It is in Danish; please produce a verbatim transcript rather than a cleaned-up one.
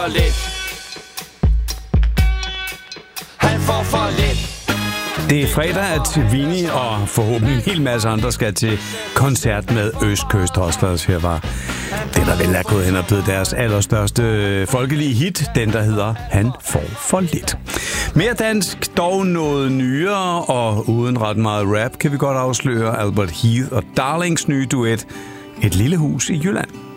Han får for lidt. Det er fredag, at Vinnie og forhåbentlig en hel masse andre skal til koncert med Østkyst Hustlers. Her var det, der vel er gået hen og blevet deres allerstørste folkelige hit, den der hedder Han får for lidt. Mere dansk, dog noget nyere, og uden ret meget rap, kan vi godt afsløre Albert Heath og Darlings nye duet, Et lille hus i Jylland.